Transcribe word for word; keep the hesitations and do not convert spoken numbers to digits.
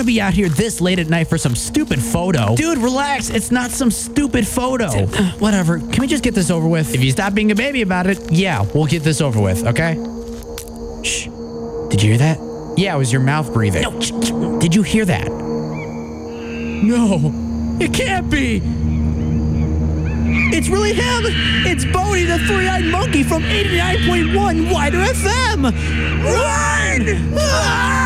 to be out here this late at night for some stupid photo. Dude, relax. It's not some stupid photo. Whatever. Can we just get this over with? If you stop being a baby about it, yeah, we'll get this over with, okay? Shh. Did you hear that? Yeah, it was your mouth breathing. No. Shh, shh. Did you hear that? No. It can't be. It's really him. It's Bodie, the three-eyed monkey from eighty-nine point one Wider F M. Run! Ah!